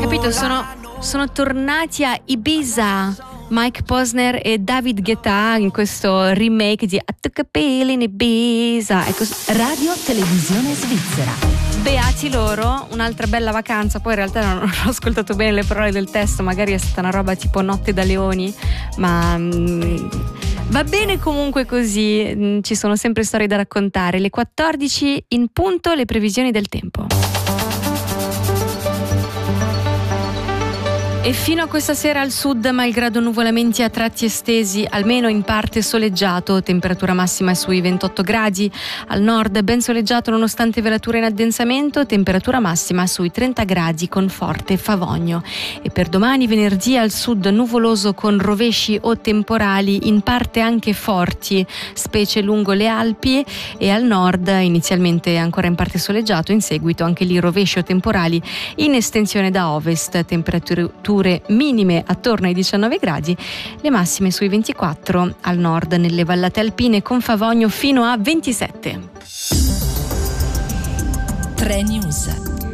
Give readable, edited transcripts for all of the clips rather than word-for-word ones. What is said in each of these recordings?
capito? Sono tornati a Ibiza, Mike Posner e David Guetta in questo remake di I Took a Pill in Ibiza. Ecco, Radio Televisione Svizzera. beati loro, un'altra bella vacanza. Poi in realtà non ho ascoltato bene le parole del testo, magari è stata una roba tipo Notte da leoni, ma va bene comunque così. Ci sono sempre storie da raccontare. Le 14 in punto, le previsioni del tempo. E fino a questa sera al sud, malgrado nuvolamenti a tratti estesi, almeno in parte soleggiato, temperatura massima sui 28 gradi, al nord ben soleggiato nonostante velature in addensamento, temperatura massima sui 30 gradi con forte favogno. E per domani venerdì al sud nuvoloso con rovesci o temporali, in parte anche forti, specie lungo le Alpi, e al nord inizialmente ancora in parte soleggiato, in seguito anche lì rovesci o temporali in estensione da ovest, temperature minime attorno ai 19 gradi, le massime sui 24 al nord nelle vallate alpine con favogno fino a 27. 3 News.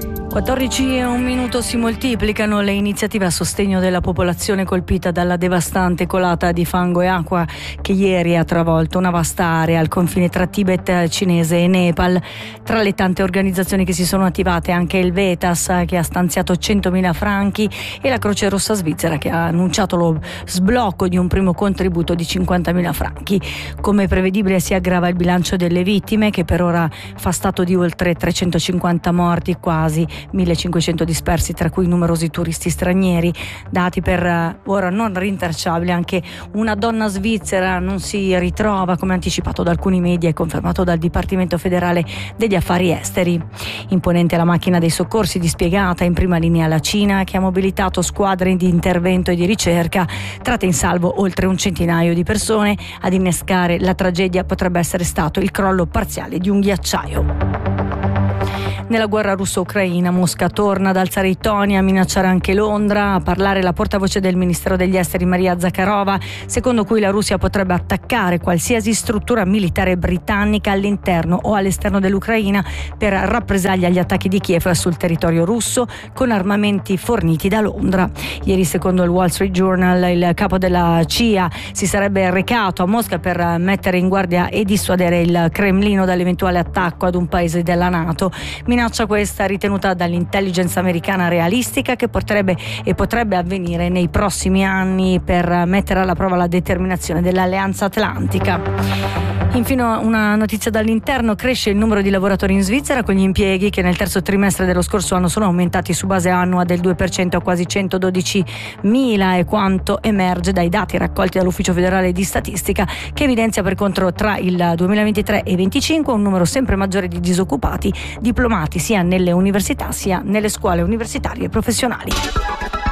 14 e un minuto si moltiplicano le iniziative a sostegno della popolazione colpita dalla devastante colata di fango e acqua che ieri ha travolto una vasta area al confine tra Tibet cinese e Nepal. Tra le tante organizzazioni che si sono attivate anche il Vetas, che ha stanziato 100.000 franchi, e la Croce Rossa Svizzera, che ha annunciato lo sblocco di un primo contributo di 50.000 franchi. Come prevedibile si aggrava il bilancio delle vittime, che per ora fa stato di oltre 350 morti, quasi 1.500 dispersi, tra cui numerosi turisti stranieri. Dati per ora non rintracciabili. Anche una donna svizzera non si ritrova, come anticipato da alcuni media e confermato dal Dipartimento federale degli affari esteri. Imponente la macchina dei soccorsi dispiegata in prima linea alla Cina, che ha mobilitato squadre di intervento e di ricerca. Tratta in salvo oltre un centinaio di persone. Ad innescare la tragedia potrebbe essere stato il crollo parziale di un ghiacciaio. Nella guerra russo-ucraina, Mosca torna ad alzare i toni, a minacciare anche Londra. A parlare la portavoce del Ministero degli Esteri Maria Zakharova, secondo cui la Russia potrebbe attaccare qualsiasi struttura militare britannica all'interno o all'esterno dell'Ucraina per rappresaglia agli attacchi di Kiev sul territorio russo con armamenti forniti da Londra. Ieri, secondo il Wall Street Journal, il capo della CIA si sarebbe recato a Mosca per mettere in guardia e dissuadere il Cremlino dall'eventuale attacco ad un paese della NATO. Minaccia questa ritenuta dall'intelligence americana realistica, che potrebbe avvenire nei prossimi anni per mettere alla prova la determinazione dell'Alleanza Atlantica. Infine una notizia dall'interno: cresce il numero di lavoratori in Svizzera, con gli impieghi che nel terzo trimestre dello scorso anno sono aumentati su base annua del 2% a quasi 112.000, e quanto emerge dai dati raccolti dall'Ufficio Federale di Statistica, che evidenzia per contro tra il 2023 e 2025 un numero sempre maggiore di disoccupati diplomati sia nelle università sia nelle scuole universitarie e professionali.